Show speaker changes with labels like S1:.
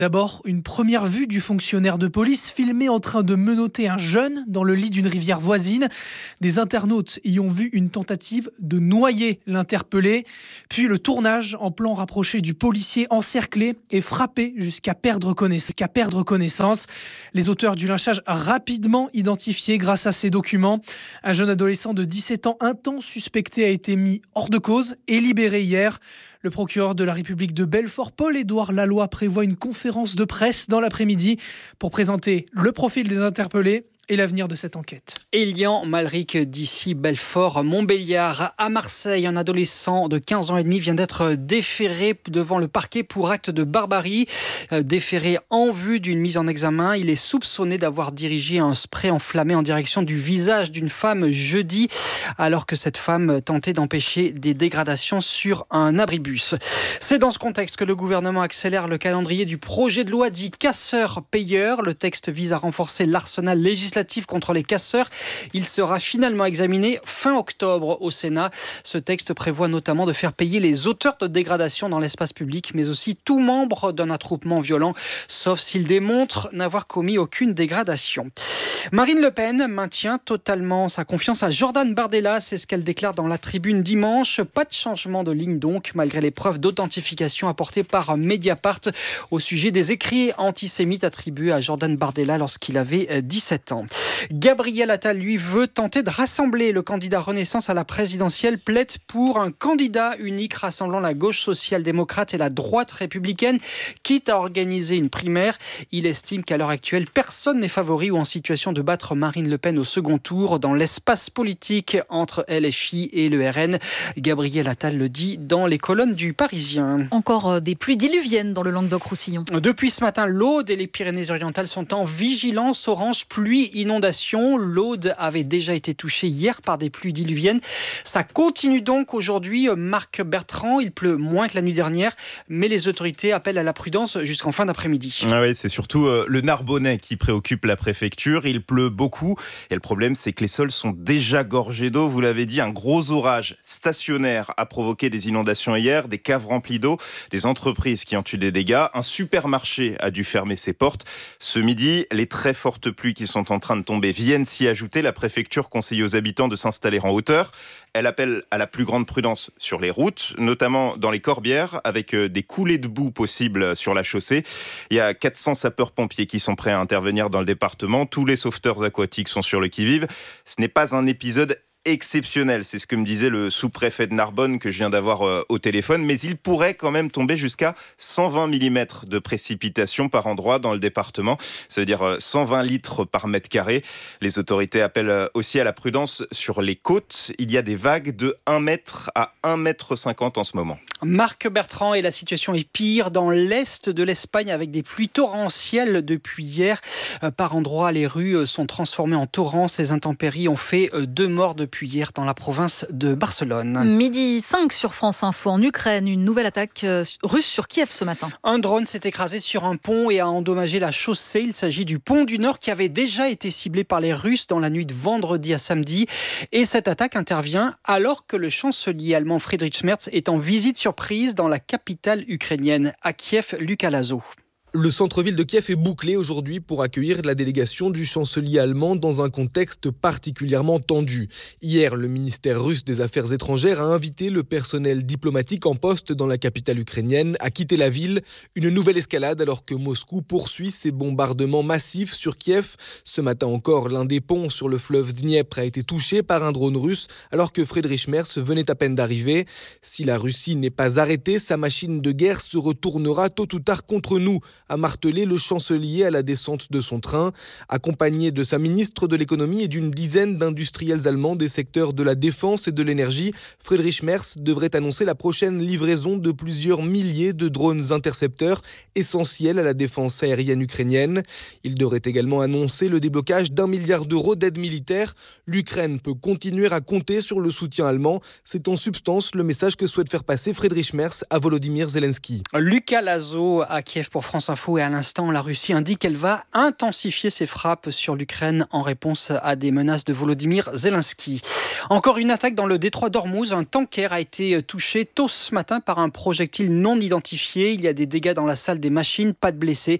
S1: D'abord, une première vue du fonctionnaire de police filmé en train de menotter un jeune dans le lit d'une rivière voisine. Des internautes y ont vu une tentative de noyer l'interpellé. Puis le tournage en plan rapproché du policier encerclé et frappé jusqu'à perdre connaissance. Les auteurs du lynchage rapidement identifiés grâce à ces documents. Un jeune adolescent de 17 ans, un temps suspecté, a été mis hors de cause et libéré hier. Le procureur de la République de Belfort, Paul-Édouard Laloy, prévoit une conférence de presse dans l'après-midi pour présenter le profil des interpellés et l'avenir de cette enquête.
S2: Elian Malric d'ici Belfort, Montbéliard. À Marseille, un adolescent de 15 ans et demi vient d'être déféré devant le parquet pour acte de barbarie. Déféré en vue d'une mise en examen. Il est soupçonné d'avoir dirigé un spray enflammé en direction du visage d'une femme jeudi, alors que cette femme tentait d'empêcher des dégradations sur un abribus. C'est dans ce contexte que le gouvernement accélère le calendrier du projet de loi dit casseurs-payeurs. Le texte vise à renforcer l'arsenal législatif contre les casseurs. Il sera finalement examiné fin octobre au Sénat. Ce texte prévoit notamment de faire payer les auteurs de dégradation dans l'espace public, mais aussi tout membre d'un attroupement violent, sauf s'il démontre n'avoir commis aucune dégradation. Marine Le Pen maintient totalement sa confiance à Jordan Bardella. C'est ce qu'elle déclare dans la Tribune dimanche. Pas de changement de ligne donc, malgré les preuves d'authentification apportées par Mediapart au sujet des écrits antisémites attribués à Jordan Bardella lorsqu'il avait 17 ans. Gabriel Attal, lui, veut tenter de rassembler. Le candidat Renaissance à la présidentielle plaide pour un candidat unique rassemblant la gauche social-démocrate et la droite républicaine, quitte à organiser une primaire. Il estime qu'à l'heure actuelle, personne n'est favori ou en situation de battre Marine Le Pen au second tour dans l'espace politique entre LFI et le RN. Gabriel Attal le dit dans les colonnes du Parisien.
S3: Encore des pluies diluviennes dans le Languedoc-Roussillon.
S2: Depuis ce matin, l'Aude et les Pyrénées-Orientales sont en vigilance orange pluie-inondation. L'Aude avait déjà été touchée hier par des pluies diluviennes. Ça continue donc aujourd'hui. Marc Bertrand, il pleut moins que la nuit dernière, mais les autorités appellent à la prudence jusqu'en fin d'après-midi.
S4: Ah oui, c'est surtout le Narbonnais qui préoccupe la préfecture. Il pleut beaucoup et le problème, c'est que les sols sont déjà gorgés d'eau. Vous l'avez dit, un gros orage stationnaire a provoqué des inondations hier, des caves remplies d'eau, des entreprises qui ont eu des dégâts. Un supermarché a dû fermer ses portes. Ce midi, les très fortes pluies qui sont en train de tomber viennent s'y ajouter. La préfecture conseille aux habitants de s'installer en hauteur. Elle appelle à la plus grande prudence sur les routes, notamment dans les Corbières, avec des coulées de boue possibles sur la chaussée. Il y a 400 sapeurs-pompiers qui sont prêts à intervenir dans le département. Tous les sauveteurs aquatiques sont sur le qui-vive. Ce n'est pas un épisode exceptionnel, c'est ce que me disait le sous-préfet de Narbonne que je viens d'avoir au téléphone, mais il pourrait quand même tomber jusqu'à 120 mm de précipitations par endroit dans le département, ça veut dire 120 litres par mètre carré. Les autorités appellent aussi à la prudence sur les côtes. Il y a des vagues de 1 mètre à 1,50 m en ce moment.
S2: Marc Bertrand, et la situation est pire dans l'est de l'Espagne avec des pluies torrentielles depuis hier. Par endroits, les rues sont transformées en torrents. Ces intempéries ont fait 2 morts depuis hier dans la province de Barcelone.
S3: Midi 5 sur France Info. En Ukraine, une nouvelle attaque russe sur Kiev ce matin.
S2: Un drone s'est écrasé sur un pont et a endommagé la chaussée. Il s'agit du pont du Nord qui avait déjà été ciblé par les Russes dans la nuit de vendredi à samedi. Et cette attaque intervient alors que le chancelier allemand Friedrich Merz est en visite surprise dans la capitale ukrainienne. À Kiev, Lucas Lazo.
S5: Le centre-ville de Kiev est bouclé aujourd'hui pour accueillir la délégation du chancelier allemand dans un contexte particulièrement tendu. Hier, le ministère russe des Affaires étrangères a invité le personnel diplomatique en poste dans la capitale ukrainienne à quitter la ville. Une nouvelle escalade alors que Moscou poursuit ses bombardements massifs sur Kiev. Ce matin encore, l'un des ponts sur le fleuve Dniepr a été touché par un drone russe alors que Friedrich Merz venait à peine d'arriver. Si la Russie n'est pas arrêtée, sa machine de guerre se retournera tôt ou tard contre nous, a martelé le chancelier à la descente de son train. Accompagné de sa ministre de l'économie et d'une dizaine d'industriels allemands des secteurs de la défense et de l'énergie, Friedrich Merz devrait annoncer la prochaine livraison de plusieurs milliers de drones intercepteurs essentiels à la défense aérienne ukrainienne. Il devrait également annoncer le déblocage d'1 milliard d'euros d'aide militaire. L'Ukraine peut continuer à compter sur le soutien allemand. C'est en substance le message que souhaite faire passer Friedrich Merz à Volodymyr Zelensky.
S2: Lucas Lazo à Kiev pour France Info. Info et à l'instant, la Russie indique qu'elle va intensifier ses frappes sur l'Ukraine en réponse à des menaces de Volodymyr Zelensky. Encore une attaque dans le détroit d'Ormuz. Un tanker a été touché tôt ce matin par un projectile non identifié. Il y a des dégâts dans la salle des machines, pas de blessés.